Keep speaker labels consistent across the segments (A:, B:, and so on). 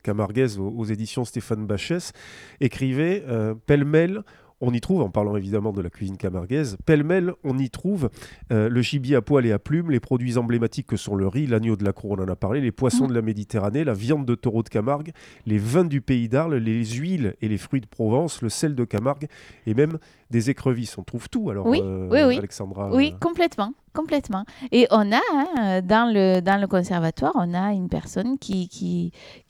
A: camarguaise aux éditions Stéphane Bachès, écrivait pêle-mêle. On y trouve, en parlant évidemment de la cuisine camarguaise, pêle-mêle, on y trouve le gibier à poil et à plumes, les produits emblématiques que sont le riz, l'agneau de la Cour, on en a parlé, les poissons de la Méditerranée, la viande de taureau de Camargue, les vins du pays d'Arles, les huiles et les fruits de Provence, le sel de Camargue et même des écrevisses. On trouve tout alors,
B: Oui, oui.
A: Alexandra.
B: Oui, complètement. Et on a, dans le conservatoire, on a une personne qui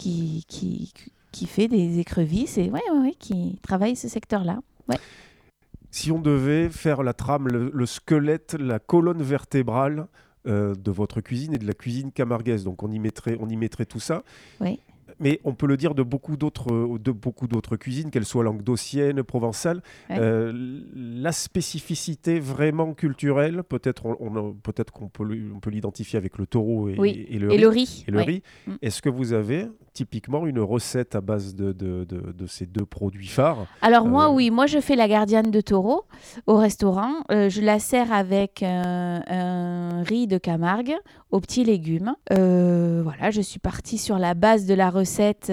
B: fait des écrevisses et qui travaille ce secteur-là. Ouais.
A: Si on devait faire la trame, le squelette, la colonne vertébrale de votre cuisine et de la cuisine camarguaise, donc on y mettrait tout ça.
B: Oui.
A: Mais on peut le dire de beaucoup d'autres cuisines, qu'elles soient languedociennes, provençales.
B: Ouais.
A: La spécificité vraiment culturelle, peut-être qu'on peut l'identifier avec le taureau et le riz.
B: Le
A: riz. Est-ce que vous avez typiquement une recette à base de ces deux produits phares?
B: Alors moi je fais la gardienne de taureau au restaurant. Je la sers avec un riz de Camargue aux petits légumes. Voilà, je suis partie sur la base de la recette,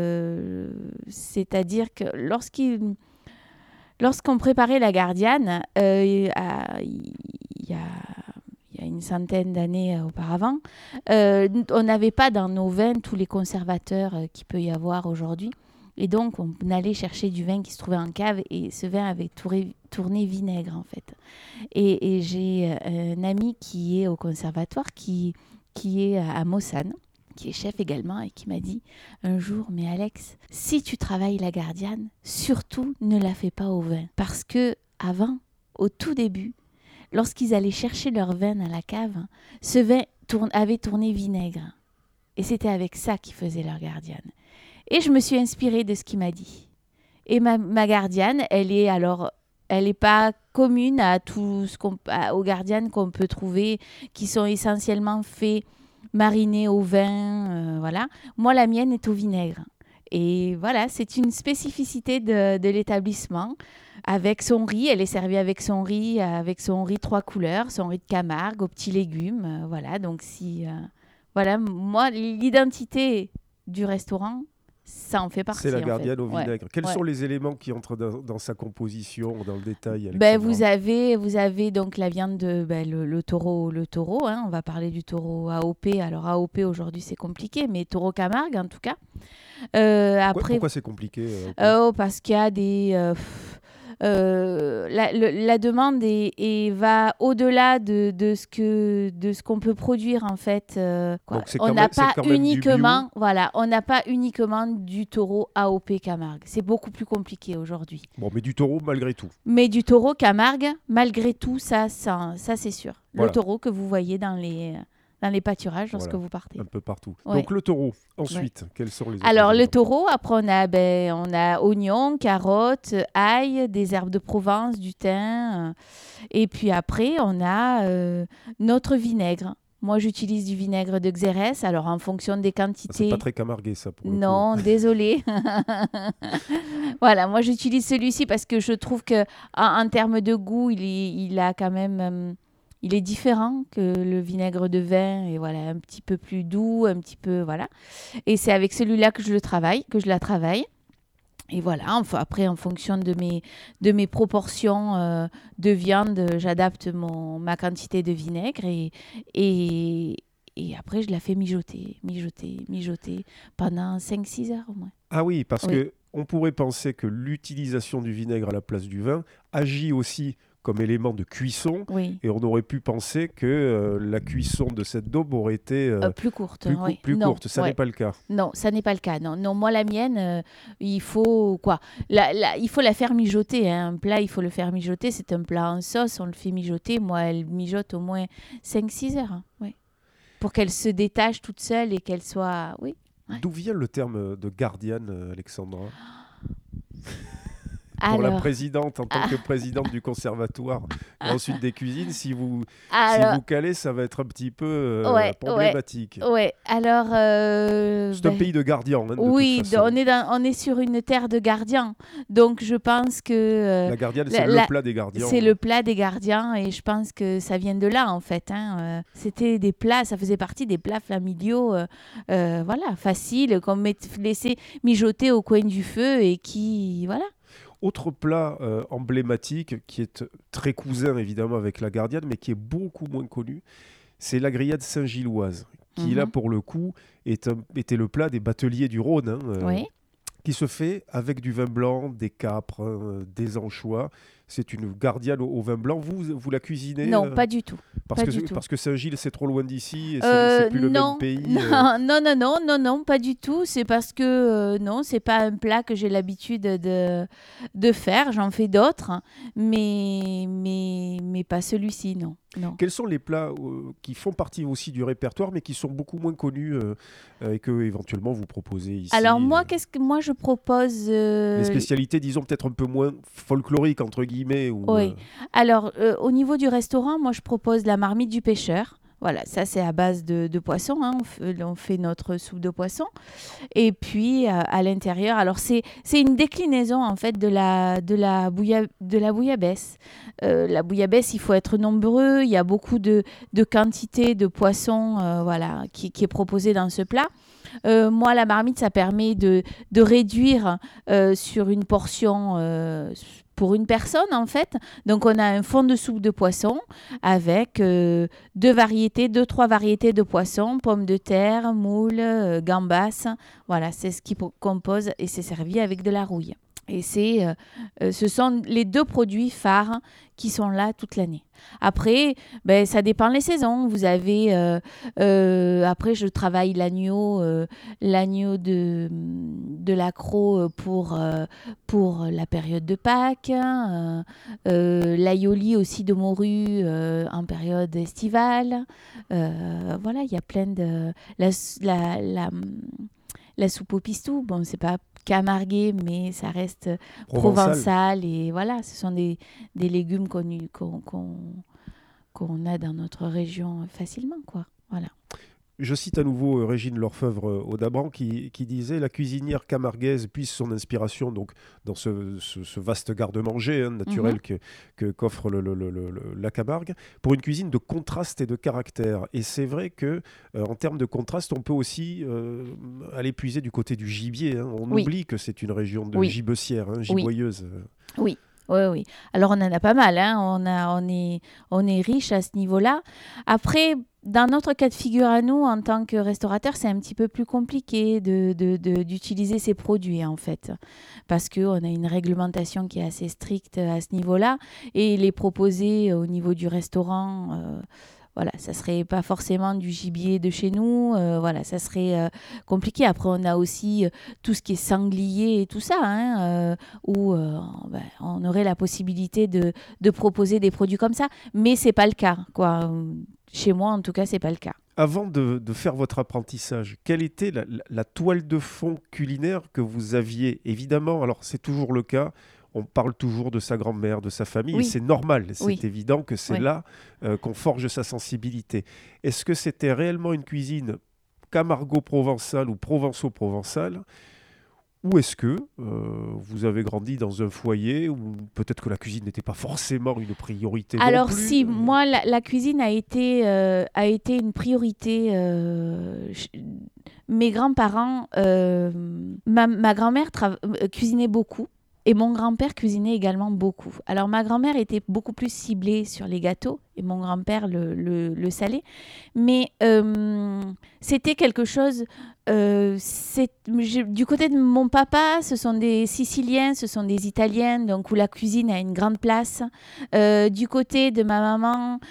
B: c'est-à-dire que lorsqu'on préparait la gardienne, il y a une centaine d'années auparavant, on n'avait pas dans nos vins tous les conservateurs qu'il peut y avoir aujourd'hui. Et donc, on allait chercher du vin qui se trouvait en cave et ce vin avait tourné vinaigre, en fait. Et j'ai un ami qui est au conservatoire, qui est à Mossane, qui est chef également, et qui m'a dit un jour, mais Alex, si tu travailles la gardienne, surtout ne la fais pas au vin. Parce que avant, au tout début, lorsqu'ils allaient chercher leur vin à la cave, ce vin avait tourné vinaigre. Et c'était avec ça qu'ils faisaient leur gardienne. Et je me suis inspirée de ce qu'il m'a dit. Et ma gardienne, elle est pas commune à aux gardiennes qu'on peut trouver, qui sont essentiellement faits marinés au vin, voilà. Moi, la mienne est au vinaigre. Et voilà, c'est une spécificité de l'établissement. Avec son riz, elle est servie avec son riz 3 couleurs, son riz de Camargue, aux petits légumes, voilà. Donc voilà, moi, l'identité du restaurant, ça en fait partie.
A: C'est la gardienne au vinaigre. Quels sont les éléments qui entrent dans sa composition, dans le détail,
B: vous avez donc la viande le taureau. Hein, on va parler du taureau AOP. Alors AOP aujourd'hui c'est compliqué, mais taureau Camargue en tout cas.
A: Pourquoi c'est compliqué
B: parce qu'il y a des la demande va au-delà de ce qu'on peut produire en fait. On n'a pas uniquement du taureau AOP Camargue. C'est beaucoup plus compliqué aujourd'hui.
A: Bon, mais du taureau malgré tout.
B: Mais du taureau Camargue, malgré tout, ça c'est sûr.
A: Voilà.
B: Le taureau que vous voyez dans les pâturages lorsque vous partez.
A: Un peu partout. Ouais. Donc le taureau, ensuite, quels sont les autres
B: Alors
A: éléments?
B: le taureau, après on a oignons, carottes, ail, des herbes de Provence, du thym. Et puis après, on a notre vinaigre. Moi, j'utilise du vinaigre de Xérès, alors en fonction des quantités.
A: C'est pas très camarguais, ça, pour le coup.
B: Non, désolée. Voilà, moi, j'utilise celui-ci parce que je trouve qu'en termes de goût, il a quand même... il est différent que le vinaigre de vin, et voilà, un petit peu plus doux, un petit peu, voilà. Et c'est avec celui-là que je la travaille. Et voilà, après, en fonction de mes proportions de viande, j'adapte ma quantité de vinaigre et après, je la fais mijoter pendant 5-6 heures au moins.
A: Ah oui, parce qu'on pourrait penser que l'utilisation du vinaigre à la place du vin agit aussi comme élément de cuisson, et on aurait pu penser que la cuisson de cette daube aurait été
B: plus courte.
A: Courte. Ça n'est pas le cas.
B: Non, ça n'est pas le cas. Non, moi la mienne, il faut il faut la faire mijoter. Hein. Un plat, il faut le faire mijoter. C'est un plat en sauce, on le fait mijoter. Moi, elle mijote au moins 5-6 heures. Hein. Oui. Pour qu'elle se détache toute seule et qu'elle soit... Oui.
A: D'où vient le terme de gardienne, Alexandra ? pour la
B: Alors,
A: présidente, en tant que présidente du conservatoire, et ensuite des cuisines, si vous
B: alors,
A: calez, ça va être un petit peu
B: ouais, ouais,
A: problématique.
B: ouais. Alors,
A: C'est un pays de gardiens, hein, de toute
B: oui,
A: façon.
B: on est sur une terre de gardiens. Donc, je pense que
A: La gardienne, c'est
B: la-
A: le
B: la-
A: plat des gardiens.
B: c'est le plat des gardiens et je pense que ça vient de là, en fait, hein. C'était des plats, ça faisait partie des plats familiaux, voilà, faciles, qu'on laissait mijoter au coin du feu et qui, voilà.
A: Autre plat emblématique, qui est très cousin évidemment avec la gardienne, mais qui est beaucoup moins connu, c'est la grillade Saint-Gilloise, qui là
B: Mhm.
A: pour le coup était le plat des bateliers du Rhône, hein,
B: Oui.
A: qui se fait avec du vin blanc, des capres, des anchois. C'est une gardienne au vin blanc. Vous la cuisinez
B: Non, pas du tout.
A: parce
B: Pas
A: que
B: du tout.
A: parce que Saint-Gilles c'est trop loin d'ici et c'est plus le même
B: Non,
A: pays.
B: non, pas du tout. C'est parce que non, c'est pas un plat que j'ai l'habitude de faire. J'en fais d'autres, mais pas celui-ci, non. Non.
A: Quels sont les plats qui font partie aussi du répertoire, mais qui sont beaucoup moins connus et que éventuellement vous proposez ici
B: Alors moi, qu'est-ce que moi je propose
A: les spécialités, disons peut-être un peu moins folkloriques entre guillemets ou
B: Oui. Alors, au niveau du restaurant, moi, je propose la marmite du pêcheur. Voilà, ça c'est à base de poisson, hein. On fait notre soupe de poisson. Et puis à l'intérieur, alors c'est une déclinaison en fait de la bouillabaisse. La bouillabaisse, il faut être nombreux. Il y a beaucoup de quantité de poisson, voilà, qui est proposée dans ce plat. Moi, la marmite, ça permet de réduire sur une portion pour une personne, en fait. Donc, on a un fond de soupe de poisson avec deux, trois variétés de poissons, pommes de terre, moules, gambas. Voilà, c'est ce qui compose et c'est servi avec de la rouille. Et ce sont les deux produits phares qui sont là toute l'année. Après, ben, ça dépend les saisons. Vous avez, après, je travaille l'agneau de l'accro pour la période de Pâques, hein, l'aioli aussi de morue en période estivale. Voilà, il y a plein de... La soupe au pistou, bon, c'est pas camarguais, mais ça reste provençal. Et voilà, ce sont des légumes qu'on a dans notre région facilement, quoi. Voilà.
A: Je cite à nouveau Régine Lorfeuvre Audabran qui disait: la cuisinière camarguaise puise son inspiration donc, dans ce vaste garde-manger naturel qu'offre la Camargue pour une cuisine de contraste et de caractère. Et c'est vrai que en termes de contraste, on peut aussi aller puiser du côté du gibier, hein. On oublie que c'est une région de gibecière, hein, giboyeuse.
B: Oui. Oui, oui. Alors, on en a pas mal, hein. On est riche à ce niveau-là. Après, dans notre cas de figure à nous, en tant que restaurateur, c'est un petit peu plus compliqué d'utiliser ces produits, en fait. Parce qu'on a une réglementation qui est assez stricte à ce niveau-là. Et les proposer au niveau du restaurant... voilà, ça serait pas forcément du gibier de chez nous. Voilà, ça serait compliqué. Après, on a aussi tout ce qui est sanglier et tout ça, hein, où on aurait la possibilité de proposer des produits comme ça. Mais c'est pas le cas, quoi. Chez moi, en tout cas, c'est pas le cas.
A: Avant de faire votre apprentissage, quelle était la toile de fond culinaire que vous aviez? Évidemment, alors c'est toujours le cas. On parle toujours de sa grand-mère, de sa famille, et c'est normal, c'est évident que c'est là qu'on forge sa sensibilité. Est-ce que c'était réellement une cuisine camargo-provençale ou provençaux-provençale, ou est-ce que vous avez grandi dans un foyer où peut-être que la cuisine n'était pas forcément une priorité
B: Alors
A: non plus?
B: si, moi, la cuisine a été une priorité. Mes grands-parents, ma grand-mère cuisinait beaucoup. Et mon grand-père cuisinait également beaucoup. Alors ma grand-mère était beaucoup plus ciblée sur les gâteaux et mon grand-père le salé. Mais c'était quelque chose... du côté de mon papa, ce sont des Siciliens, ce sont des Italiens, donc où la cuisine a une grande place. Du côté de ma maman,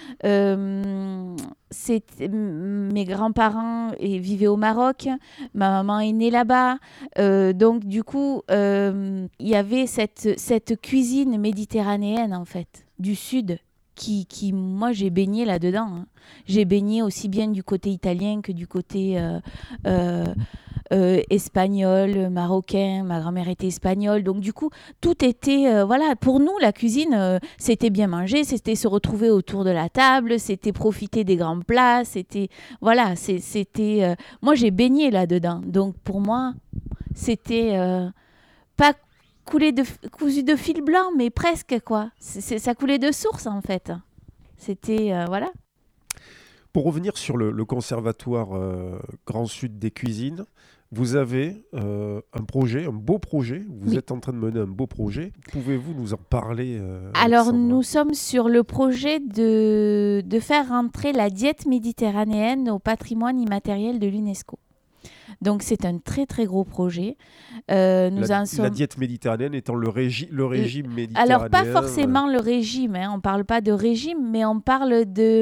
B: mes grands-parents vivaient au Maroc. Ma maman est née là-bas. Donc du coup, il y avait cette cuisine méditerranéenne, en fait, du Sud, qui moi, j'ai baigné là-dedans, hein. J'ai baigné aussi bien du côté italien que du côté espagnol, marocain. Ma grand-mère était espagnole. Donc, du coup, tout était... voilà, pour nous, la cuisine, c'était bien manger, c'était se retrouver autour de la table, c'était profiter des grands plats, c'était... Voilà, c'était... moi, j'ai baigné là-dedans. Donc, pour moi, c'était pas cousu de fil blanc, mais presque, quoi. Ça coulait de source, en fait. C'était... voilà.
A: Pour revenir sur le conservatoire Grand Sud des cuisines, vous avez un projet, un beau projet. Vous êtes en train de mener un beau projet. Pouvez-vous nous en parler,
B: Alors,
A: Alexandra ?
B: nous sommes sur le projet de faire rentrer la diète méditerranéenne au patrimoine immatériel de l'UNESCO. Donc, c'est un très, très gros projet.
A: La diète méditerranéenne étant le régime méditerranéen.
B: Alors, pas forcément le régime. On ne parle pas de régime, mais on parle de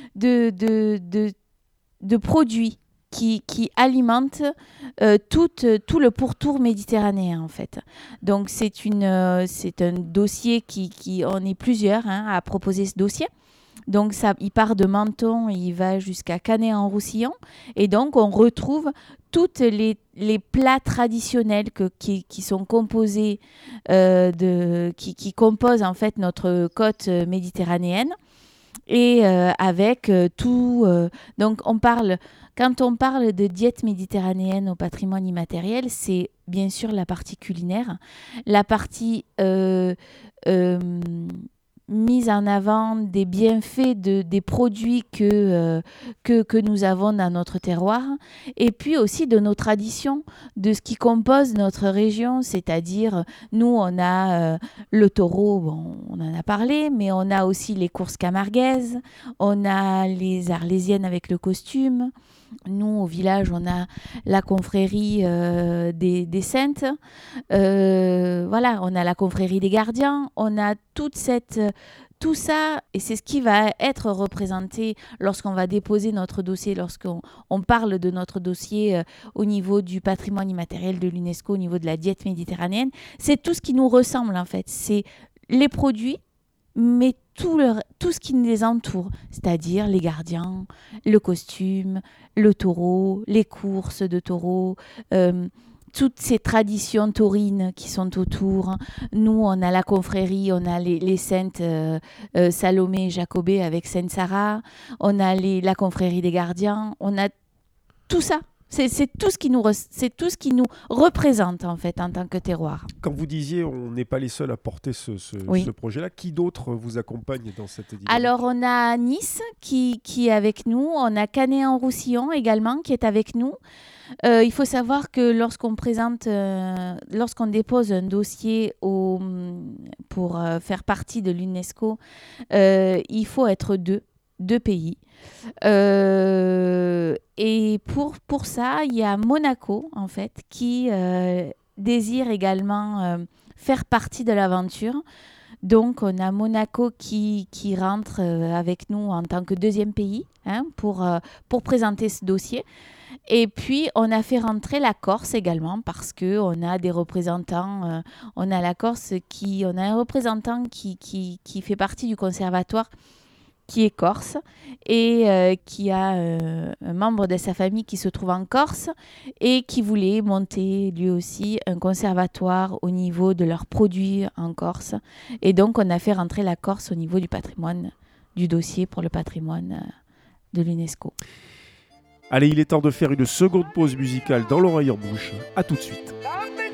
B: produits qui alimentent tout le pourtour méditerranéen, en fait. Donc, c'est un dossier on est plusieurs à proposer ce dossier. Donc, il part de Menton, il va jusqu'à Canet-en-Roussillon. Et donc, on retrouve toutes les plats traditionnels qui sont composés, qui composent en fait notre côte méditerranéenne. Et avec tout... donc, quand on parle de diète méditerranéenne au patrimoine immatériel, c'est bien sûr la partie culinaire, la partie... mise en avant des bienfaits des produits que nous avons dans notre terroir, et puis aussi de nos traditions, de ce qui compose notre région, c'est-à-dire, nous, on a le taureau, bon, on en a parlé, mais on a aussi les courses camarguaises, on a les arlésiennes avec le costume. Nous, au village, on a la confrérie des Saintes. Voilà, on a la confrérie des gardiens. On a tout ça, et c'est ce qui va être représenté lorsqu'on va déposer notre dossier, lorsqu'on parle de notre dossier au niveau du patrimoine immatériel de l'UNESCO, au niveau de la diète méditerranéenne. C'est tout ce qui nous ressemble, en fait. C'est les produits, mais tout ce qui les entoure, c'est-à-dire les gardiens, le costume, le taureau, les courses de taureaux, toutes ces traditions taurines qui sont autour. Nous, on a la confrérie, on a les saintes Salomé et Jacobée avec Sainte Sarah, on a la confrérie des gardiens, on a tout ça. C'est tout ce qui nous représente, en fait, en tant que terroir.
A: Quand vous disiez on n'est pas les seuls à porter ce projet-là, qui d'autre vous accompagne dans cette dynamique ?
B: Alors, on a Nice qui est avec nous, on a Canet-en-Roussillon également qui est avec nous. Il faut savoir que lorsqu'on dépose un dossier pour faire partie de l'UNESCO, il faut être deux pays. Et pour ça, il y a Monaco, en fait, qui désire également faire partie de l'aventure. Donc, on a Monaco qui rentre avec nous en tant que deuxième pays pour présenter ce dossier. Et puis, on a fait rentrer la Corse également parce qu'on a des représentants. On a la Corse on a un représentant qui fait partie du conservatoire qui est corse et qui a un membre de sa famille qui se trouve en Corse et qui voulait monter lui aussi un conservatoire au niveau de leurs produits en Corse. Et donc, on a fait rentrer la Corse au niveau du patrimoine, du dossier pour le patrimoine de l'UNESCO.
A: Allez, il est temps de faire une seconde pause musicale dans l'oreille en bouche. À tout de suite.